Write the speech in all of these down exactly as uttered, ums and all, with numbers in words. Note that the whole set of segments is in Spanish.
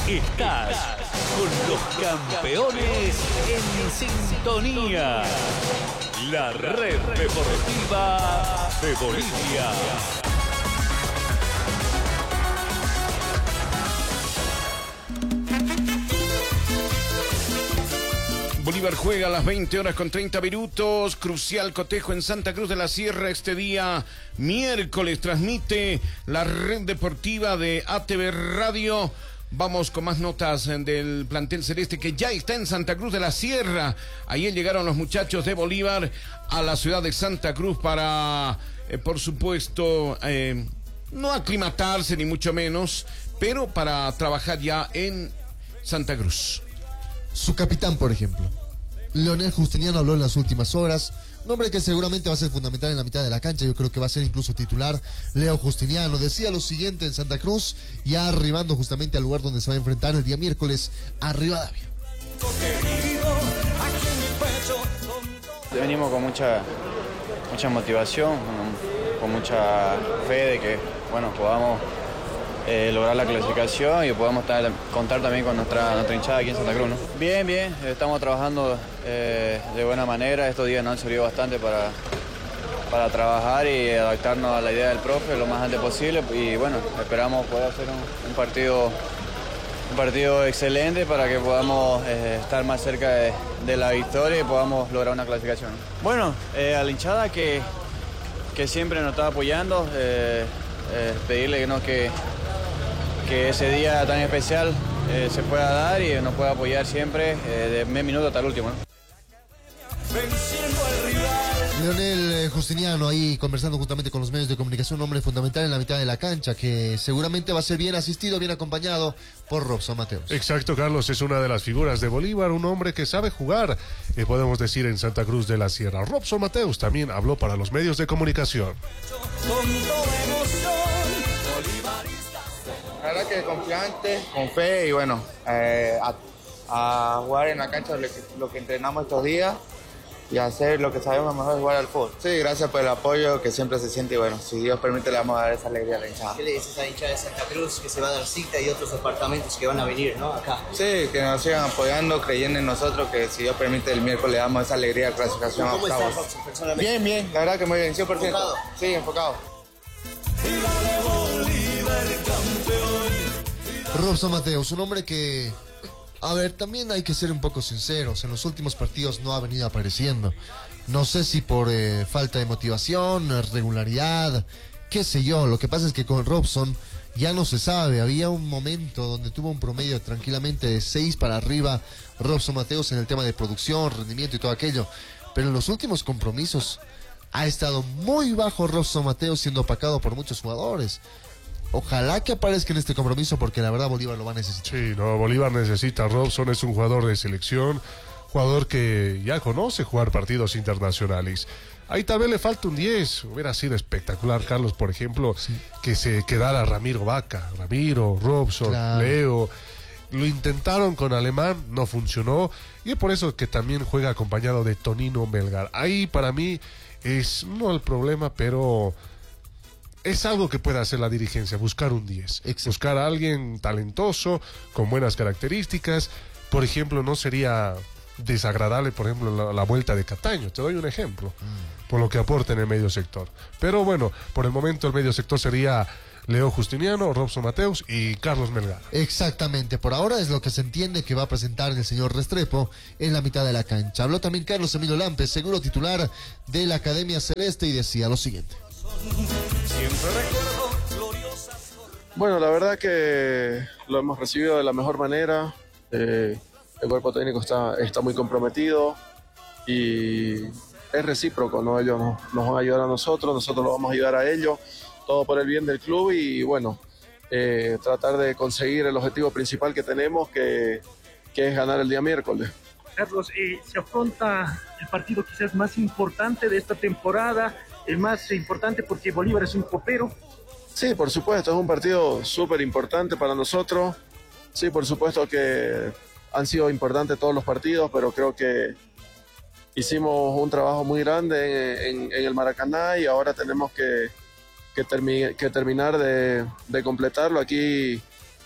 Estás con los campeones en sintonía. La red deportiva de Bolivia. Bolívar juega a las veinte horas con treinta minutos. Crucial cotejo en Santa Cruz de la Sierra este día miércoles. Transmite la red deportiva de A T V Radio. Vamos con más notas del plantel celeste que ya está en Santa Cruz de la Sierra. Ayer llegaron los muchachos de Bolívar a la ciudad de Santa Cruz para, eh, por supuesto, eh, no aclimatarse ni mucho menos, pero para trabajar ya en Santa Cruz. Su capitán, por ejemplo, Leonel Justiniano, habló en las últimas horas. Un hombre que seguramente va a ser fundamental en la mitad de la cancha. Yo creo que va a ser incluso titular. Leo Justiniano decía lo siguiente en Santa Cruz, ya arribando justamente al lugar donde se va a enfrentar el día miércoles a Rivadavia. Venimos con mucha, mucha motivación, con, con mucha fe de que, bueno, podamos Eh, lograr la clasificación y podamos estar, contar también con nuestra, nuestra hinchada aquí en Santa Cruz, ¿no? Bien, bien, estamos trabajando eh, de buena manera. Estos días nos han servido bastante para, para trabajar y adaptarnos a la idea del profe lo más antes posible y bueno, esperamos poder hacer un, un partido un partido excelente para que podamos eh, estar más cerca de, de la victoria y podamos lograr una clasificación. Bueno, eh, a la hinchada que, que siempre nos está apoyando, eh, eh, pedirle que no que que ese día tan especial eh, se pueda dar y nos pueda apoyar siempre eh, de medio minuto hasta el último, ¿no? Leonel Justiniano ahí conversando justamente con los medios de comunicación, un hombre fundamental en la mitad de la cancha que seguramente va a ser bien asistido, bien acompañado por Robson Mateos. Exacto, Carlos, es una de las figuras de Bolívar, un hombre que sabe jugar, eh, podemos decir, en Santa Cruz de la Sierra. Robson Mateos también habló para los medios de comunicación. La verdad que confiante, con fe y bueno, eh, a, a jugar en la cancha lo que, lo que entrenamos estos días y hacer lo que sabemos mejor es jugar al fútbol. Sí, gracias por el apoyo que siempre se siente y bueno, si Dios permite le vamos a dar esa alegría a la hinchada. ¿Qué le dices a la hinchada de Santa Cruz que se va a dar cita y otros departamentos que van a venir, ¿no? Acá. Sí, que nos sigan apoyando, creyendo en nosotros, que si Dios permite el miércoles le damos esa alegría de clasificación a octavos. ¿Cómo estás, personalmente? Bien, bien, la verdad que muy bien, cien por ciento. ¿Enfocado? Sí, enfocado. Robson Mateos, un hombre que, a ver, también hay que ser un poco sinceros, en los últimos partidos no ha venido apareciendo. No sé si por eh, falta de motivación, regularidad, qué sé yo. Lo que pasa es que con Robson ya no se sabe. Había un momento donde tuvo un promedio tranquilamente de seis para arriba Robson Mateos en el tema de producción, rendimiento y todo aquello. Pero en los últimos compromisos ha estado muy bajo Robson Mateos, siendo opacado por muchos jugadores. Ojalá que aparezca en este compromiso porque la verdad Bolívar lo va a necesitar. Sí, no, Bolívar necesita a Robson, es un jugador de selección, jugador que ya conoce jugar partidos internacionales. Ahí tal vez le falta un diez, hubiera sido espectacular, Carlos, por ejemplo, sí, que se quedara Ramiro Vaca, Ramiro, Robson, claro, Leo. Lo intentaron con Alemán, no funcionó, y es por eso que también juega acompañado de Tonino Melgar. Ahí para mí es no el problema, pero es algo que puede hacer la dirigencia, buscar un diez. Exacto. Buscar a alguien talentoso, con buenas características. Por ejemplo, no sería desagradable, por ejemplo, la, la vuelta de Cataño. Te doy un ejemplo, mm. por lo que aporta en el medio sector. Pero bueno, por el momento el medio sector sería Leo Justiniano, Robson Mateos y Carlos Melgar. Exactamente, por ahora es lo que se entiende que va a presentar el señor Restrepo en la mitad de la cancha. Habló también Carlos Emilio Lampes, seguro titular de la Academia Celeste, y decía lo siguiente. Bueno, la verdad que lo hemos recibido de la mejor manera. Eh, el cuerpo técnico está, está muy comprometido y es recíproco, ¿no? Ellos nos, nos van a ayudar a nosotros, nosotros los vamos a ayudar a ellos, todo por el bien del club y bueno, eh, tratar de conseguir el objetivo principal que tenemos, que, que es ganar el día miércoles. Carlos, eh, se afronta el partido quizás más importante de esta temporada, el más importante porque Bolívar es un copero. Sí, por supuesto, es un partido súper importante para nosotros. Sí, por supuesto que han sido importantes todos los partidos, pero creo que hicimos un trabajo muy grande en, en, en el Maracaná y ahora tenemos que, que, termi- que terminar de, de completarlo. Aquí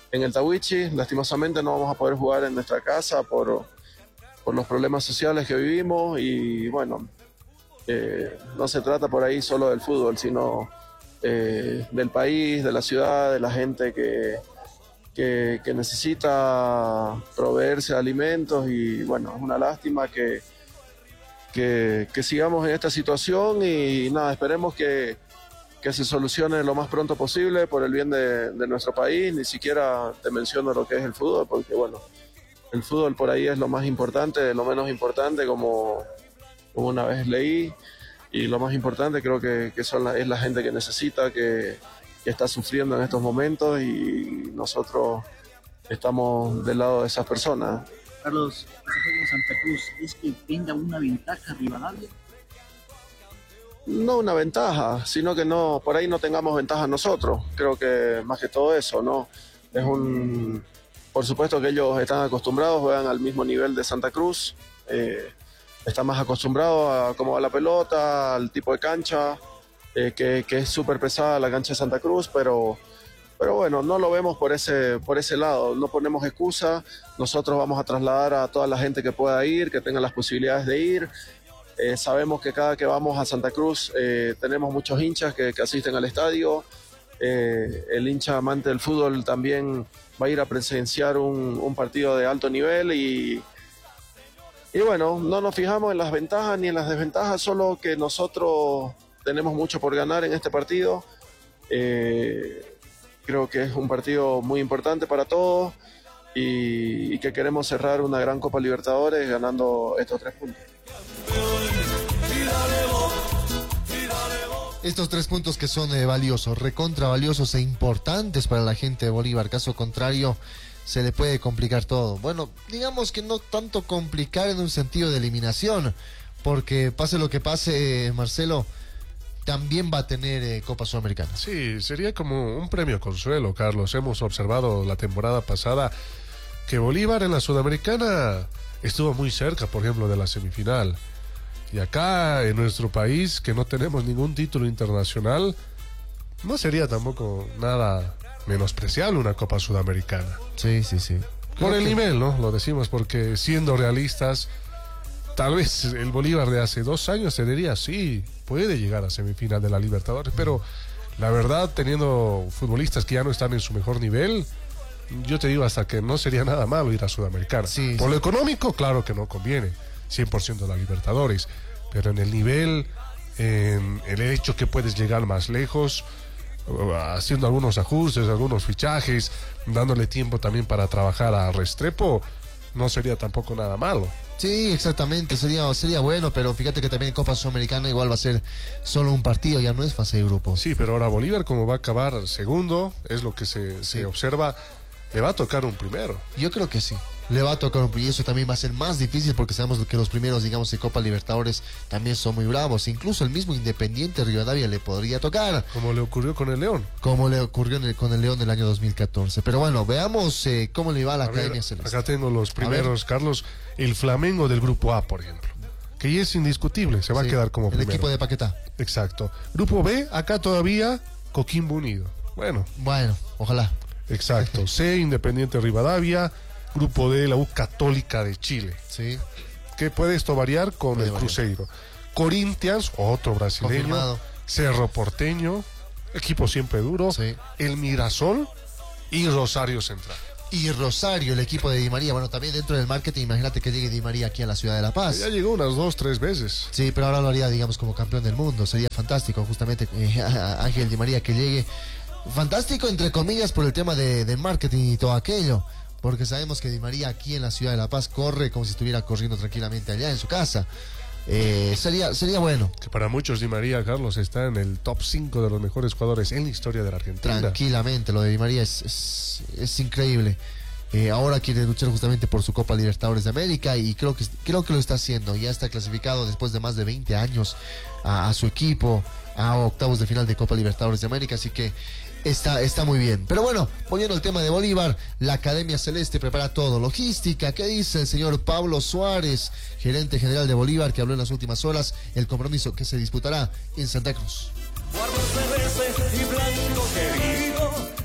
en el Tawichi. Lastimosamente no vamos a poder jugar en nuestra casa por, por los problemas sociales que vivimos y bueno, eh, no se trata por ahí solo del fútbol, sino eh, del país, de la ciudad, de la gente que, que, que necesita proveerse de alimentos y bueno, es una lástima que, que, que sigamos en esta situación y nada, esperemos que que se solucione lo más pronto posible por el bien de, de nuestro país. Ni siquiera te menciono lo que es el fútbol, porque bueno, el fútbol por ahí es lo más importante, lo menos importante, como, como una vez leí, y lo más importante creo que, que son la, es la gente que necesita, que, que está sufriendo en estos momentos y nosotros estamos del lado de esas personas. Carlos, ese juego en Santa Cruz, ¿es que tenga una ventaja Rivadavia? No una ventaja, sino que no por ahí no tengamos ventaja nosotros. Creo que más que todo eso, ¿no? Es un... Por supuesto que ellos están acostumbrados, juegan al mismo nivel de Santa Cruz, eh, están más acostumbrados a cómo va la pelota, al tipo de cancha, eh, que, que es súper pesada la cancha de Santa Cruz, pero, pero bueno, no lo vemos por ese, por ese lado, no ponemos excusa, nosotros vamos a trasladar a toda la gente que pueda ir, que tenga las posibilidades de ir. Eh, sabemos que cada que vamos a Santa Cruz eh, tenemos muchos hinchas que, que asisten al estadio. Eh, el hincha amante del fútbol también va a ir a presenciar un, un partido de alto nivel y, y bueno, no nos fijamos en las ventajas ni en las desventajas, solo que nosotros tenemos mucho por ganar en este partido. Eh, creo que es un partido muy importante para todos y, y que queremos cerrar una gran Copa Libertadores ganando estos tres puntos. Estos tres puntos que son eh, valiosos, recontra valiosos e importantes para la gente de Bolívar. Caso contrario, se le puede complicar todo. Bueno, digamos que no tanto complicar en un sentido de eliminación, porque pase lo que pase, Marcelo, también va a tener eh, Copa Sudamericana. Sí, sería como un premio consuelo, Carlos. Hemos observado la temporada pasada que Bolívar en la Sudamericana estuvo muy cerca, por ejemplo, de la semifinal. Y acá, en nuestro país, que no tenemos ningún título internacional, no sería tampoco nada menospreciable una Copa Sudamericana. Sí, sí, sí. Por el nivel, ¿no? Lo decimos porque, siendo realistas, tal vez el Bolívar de hace dos años se diría, sí, puede llegar a semifinal de la Libertadores, pero la verdad, teniendo futbolistas que ya no están en su mejor nivel, yo te digo hasta que no sería nada malo ir a Sudamericana. Sí, Por sí. lo económico, claro que no conviene. cien por ciento de la Libertadores, pero en el nivel, en el hecho que puedes llegar más lejos, haciendo algunos ajustes, algunos fichajes, dándole tiempo también para trabajar a Restrepo, no sería tampoco nada malo. Sí, exactamente, sería, sería bueno, pero fíjate que también Copa Sudamericana igual va a ser solo un partido, ya no es fase de grupos. Sí, pero ahora Bolívar, como va a acabar segundo, es lo que se, Sí. se observa, le va a tocar un primero. Yo creo que sí. Le va a tocar un y eso también va a ser más difícil porque sabemos que los primeros, digamos, de Copa Libertadores también son muy bravos. Incluso el mismo Independiente Rivadavia le podría tocar. Como le ocurrió con el León. Como le ocurrió en el, con el León del año dos mil catorce. Pero bueno, veamos eh, cómo le va a la A ver, Academia Celeste. acá tengo los primeros, Carlos. El Flamengo del Grupo A, por ejemplo. Que ya es indiscutible, se va Sí, a quedar como el primero. equipo de Paquetá. Exacto. Grupo B, acá todavía Coquimbo Unido. Bueno, Bueno, ojalá. exacto. C, Independiente Rivadavia. Grupo D, la U Católica de Chile. Sí. Que puede esto variar con Puede el variar. Cruzeiro. Corinthians, otro brasileño. Confirmado. Cerro Porteño, equipo siempre duro. Sí. El Mirasol y Rosario Central. Y Rosario, el equipo de Di María. Bueno, también dentro del marketing, imagínate que llegue Di María aquí a la ciudad de La Paz. Ya llegó unas dos, tres veces. Sí, pero ahora lo haría, digamos, como campeón del mundo. Sería fantástico, justamente, eh, Ángel Di María que llegue. Fantástico, entre comillas, por el tema de, de marketing y todo aquello. Porque sabemos que Di María aquí en la ciudad de La Paz corre como si estuviera corriendo tranquilamente allá en su casa. Eh, sería, sería bueno. Que para muchos Di María, Carlos, está en el top cinco de los mejores jugadores en la historia de la Argentina. Tranquilamente, lo de Di María es, es, es increíble. Eh, ahora quiere luchar justamente por su Copa Libertadores de América y creo que, creo que lo está haciendo. Ya está clasificado después de más de veinte años a, a su equipo a octavos de final de Copa Libertadores de América, así que está, está muy bien. Pero bueno, volviendo al tema de Bolívar, la Academia Celeste prepara todo. Logística, ¿qué dice el señor Pablo Suárez, gerente general de Bolívar, que habló en las últimas horas el compromiso que se disputará en Santa Cruz?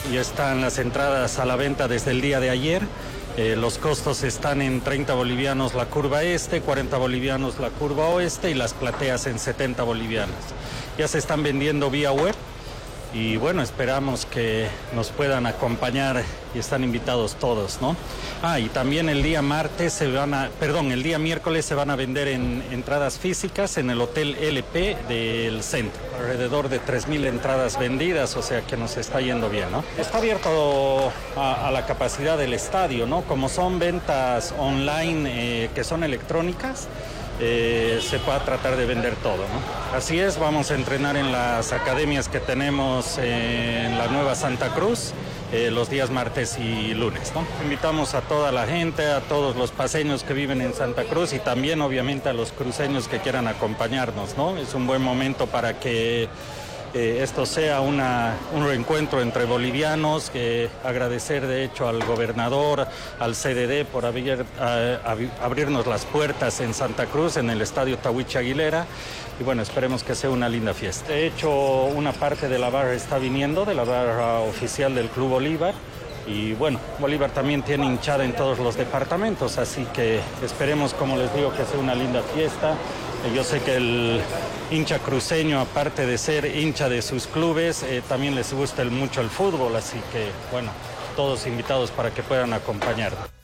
y están las entradas a la venta desde el día de ayer. Eh, los costos están en treinta bolivianos la curva este, cuarenta bolivianos la curva oeste y las plateas en setenta bolivianas. Ya se están vendiendo vía web y bueno, esperamos que nos puedan acompañar y están invitados todos, ¿no? Ah, y también el día martes se van a, perdón, el día miércoles se van a vender en entradas físicas en el Hotel L P del centro. Alrededor de tres mil entradas vendidas, o sea que nos está yendo bien, ¿no? Está abierto a, a la capacidad del estadio, ¿no? Como son ventas online eh, que son electrónicas, Eh, se pueda tratar de vender todo, ¿no? Así es, vamos a entrenar en las academias que tenemos en la Nueva Santa Cruz eh, los días martes y lunes, ¿no? Invitamos a toda la gente, a todos los paseños que viven en Santa Cruz y también obviamente a los cruceños que quieran acompañarnos, ¿no? Es un buen momento para que Eh, esto sea una, un reencuentro entre bolivianos, que agradecer de hecho al gobernador, al C D D por abrir, a, a, abrirnos las puertas en Santa Cruz, en el estadio Tahuichi Aguilera, y bueno, esperemos que sea una linda fiesta. De hecho, una parte de la barra está viniendo, de la barra oficial del Club Bolívar, y bueno, Bolívar también tiene hinchada en todos los departamentos, así que esperemos, como les digo, que sea una linda fiesta. Yo sé que el hincha cruceño, aparte de ser hincha de sus clubes, eh, también les gusta el, mucho el fútbol, así que bueno, todos invitados para que puedan acompañarnos.